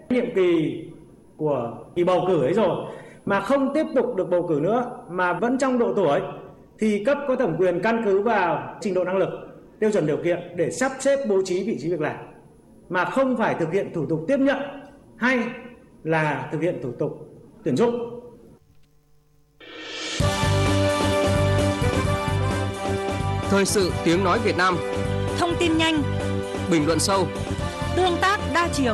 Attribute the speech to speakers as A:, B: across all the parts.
A: Nhiệm kỳ của kỳ bầu cử ấy rồi mà không tiếp tục được bầu cử nữa mà vẫn trong độ tuổi thì cấp có thẩm quyền căn cứ vào trình độ năng lực, tiêu chuẩn điều kiện để sắp xếp bố trí vị trí việc làm mà không phải thực hiện thủ tục tiếp nhận hay là thực hiện thủ tục tuyển dụng.
B: Thời sự tiếng nói Việt Nam.
C: Thông tin nhanh,
B: bình luận sâu,
C: tương tác đa chiều.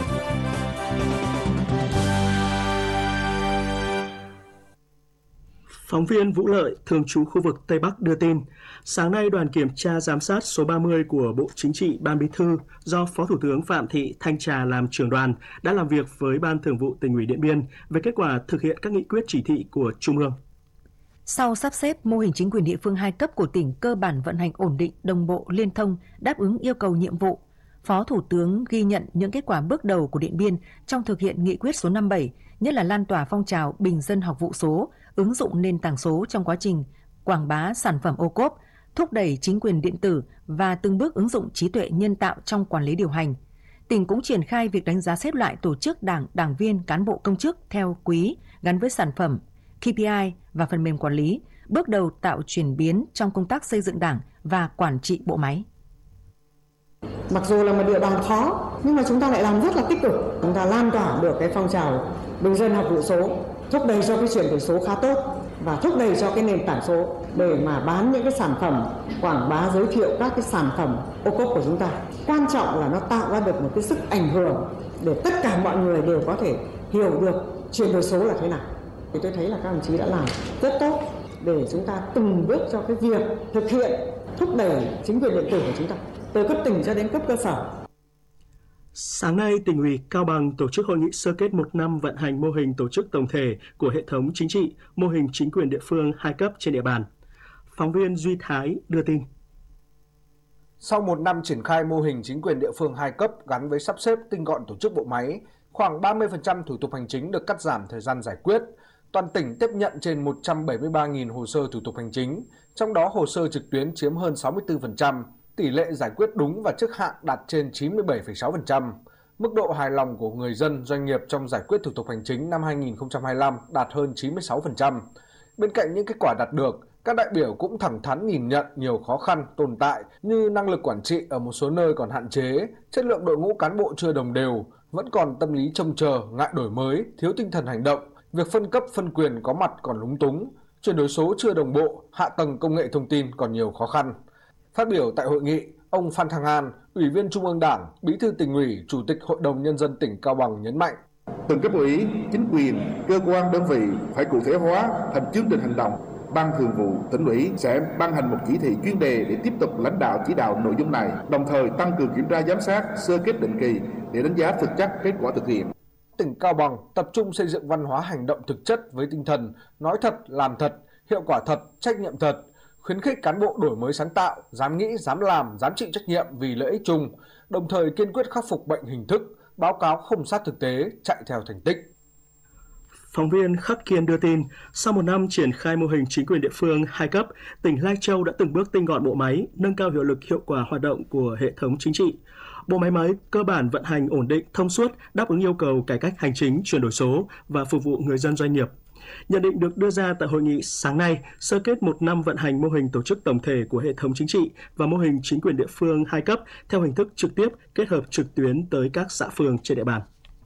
D: Phóng viên Vũ Lợi, thường trú khu vực Tây Bắc đưa tin, sáng nay đoàn kiểm tra giám sát số 30 của Bộ Chính trị Ban Bí thư do Phó Thủ tướng Phạm Thị Thanh Trà làm trưởng đoàn đã làm việc với Ban Thường vụ Tỉnh ủy Điện Biên về kết quả thực hiện các nghị quyết chỉ thị của Trung ương.
E: Sau sắp xếp, mô hình chính quyền địa phương 2 cấp của tỉnh cơ bản vận hành ổn định, đồng bộ, liên thông, đáp ứng yêu cầu nhiệm vụ. Phó Thủ tướng ghi nhận những kết quả bước đầu của Điện Biên trong thực hiện nghị quyết số 57, nhất là lan tỏa phong trào bình dân học vụ số, ứng dụng nền tảng số trong quá trình quảng bá sản phẩm ô cốp, thúc đẩy chính quyền điện tử và từng bước ứng dụng trí tuệ nhân tạo trong quản lý điều hành. Tỉnh cũng triển khai việc đánh giá xếp loại tổ chức đảng, đảng viên, cán bộ công chức theo quý gắn với sản phẩm, KPI và phần mềm quản lý, bước đầu tạo chuyển biến trong công tác xây dựng đảng và quản trị bộ máy.
F: Mặc dù là một địa bàn khó, nhưng mà chúng ta lại làm rất là tích cực. Chúng ta lan tỏa được cái phong trào bình dân học vụ số, thúc đẩy cho cái chuyển đổi số khá tốt và thúc đẩy cho cái nền tảng số để mà bán những cái sản phẩm, quảng bá giới thiệu các cái sản phẩm ô cốp của chúng ta. Quan trọng là nó tạo ra được một cái sức ảnh hưởng để tất cả mọi người đều có thể hiểu được chuyển đổi số là thế nào. Thì tôi thấy là các đồng chí đã làm rất tốt để chúng ta từng bước cho cái việc thực hiện thúc đẩy chính quyền điện tử của chúng ta từ cấp tỉnh cho đến cấp cơ sở.
D: Sáng nay, Tỉnh ủy Cao Bằng tổ chức hội nghị sơ kết 1 năm vận hành mô hình tổ chức tổng thể của hệ thống chính trị, mô hình chính quyền địa phương 2 cấp trên địa bàn. Phóng viên Duy Thái đưa tin.
G: Sau 1 năm triển khai mô hình chính quyền địa phương 2 cấp gắn với sắp xếp tinh gọn tổ chức bộ máy, khoảng 30% thủ tục hành chính được cắt giảm thời gian giải quyết. Toàn tỉnh tiếp nhận trên 173.000 hồ sơ thủ tục hành chính, trong đó hồ sơ trực tuyến chiếm hơn 64%. Tỷ lệ giải quyết đúng và trước hạn đạt trên 97,6%. Mức độ hài lòng của người dân, doanh nghiệp trong giải quyết thủ tục hành chính năm 2025 đạt hơn 96%. Bên cạnh những kết quả đạt được, các đại biểu cũng thẳng thắn nhìn nhận nhiều khó khăn tồn tại như năng lực quản trị ở một số nơi còn hạn chế, chất lượng đội ngũ cán bộ chưa đồng đều, vẫn còn tâm lý trông chờ, ngại đổi mới, thiếu tinh thần hành động, việc phân cấp phân quyền có mặt còn lúng túng, chuyển đổi số chưa đồng bộ, hạ tầng công nghệ thông tin còn nhiều khó khăn. Phát biểu tại hội nghị, ông Phan Thăng An, Ủy viên Trung ương Đảng, Bí thư Tỉnh ủy, Chủ tịch Hội đồng Nhân dân tỉnh Cao Bằng nhấn mạnh.
H: Từng cấp ủy, chính quyền, cơ quan đơn vị phải cụ thể hóa thành chương trình hành động. Ban Thường vụ Tỉnh ủy sẽ ban hành một chỉ thị chuyên đề để tiếp tục lãnh đạo chỉ đạo nội dung này, đồng thời tăng cường kiểm tra giám sát, sơ kết định kỳ để đánh giá thực chất kết quả thực hiện.
G: Tỉnh Cao Bằng tập trung xây dựng văn hóa hành động thực chất với tinh thần nói thật, làm thật, hiệu quả thật, trách nhiệm thật, khuyến khích cán bộ đổi mới sáng tạo, dám nghĩ, dám làm, dám chịu trách nhiệm vì lợi ích chung, đồng thời kiên quyết khắc phục bệnh hình thức, báo cáo không sát thực tế, chạy theo thành tích.
D: Phóng viên Khắc Kiên đưa tin, sau 1 năm triển khai mô hình chính quyền địa phương 2 cấp, tỉnh Lai Châu đã từng bước tinh gọn bộ máy, nâng cao hiệu lực hiệu quả hoạt động của hệ thống chính trị. Bộ máy mới cơ bản vận hành ổn định, thông suốt, đáp ứng yêu cầu cải cách hành chính, chuyển đổi số và phục vụ người dân doanh nghiệp. Nhận định được đưa ra tại hội nghị sáng nay, sơ kết 1 năm vận hành mô hình tổ chức tổng thể của hệ thống chính trị và mô hình chính quyền địa phương 2 cấp theo hình thức trực tiếp kết hợp trực tuyến tới các xã phường trên địa bàn.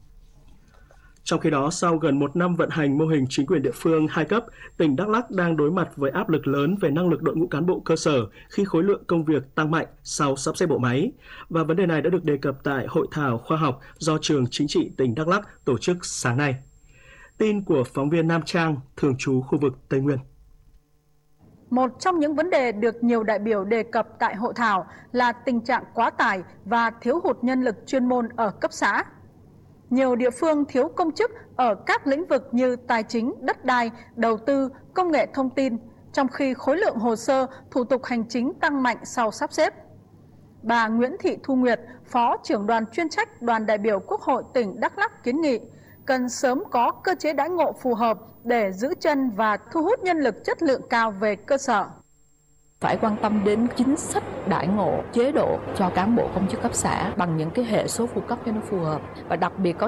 D: Trong khi đó, sau gần 1 năm vận hành mô hình chính quyền địa phương 2 cấp, tỉnh Đắk Lắk đang đối mặt với áp lực lớn về năng lực đội ngũ cán bộ cơ sở khi khối lượng công việc tăng mạnh sau sắp xếp bộ máy. Và vấn đề này đã được đề cập tại hội thảo khoa học do Trường Chính trị tỉnh Đắk Lắk tổ chức sáng nay. Tin của phóng viên Nam Trang, thường trú khu vực Tây Nguyên.
I: Một trong những vấn đề được nhiều đại biểu đề cập tại hội thảo là tình trạng quá tải và thiếu hụt nhân lực chuyên môn ở cấp xã. Nhiều địa phương thiếu công chức ở các lĩnh vực như tài chính, đất đai, đầu tư, công nghệ thông tin, trong khi khối lượng hồ sơ, thủ tục hành chính tăng mạnh sau sắp xếp. Bà Nguyễn Thị Thu Nguyệt, Phó trưởng đoàn chuyên trách Đoàn đại biểu Quốc hội tỉnh Đắk Lắk kiến nghị cần sớm có cơ chế đãi ngộ phù hợp để giữ chân và thu hút nhân lực chất lượng cao về cơ sở.
J: Phải quan tâm đến chính sách đãi ngộ, chế độ cho cán bộ công chức cấp xã bằng những cái hệ số phụ cấp cho nó phù hợp, và đặc biệt có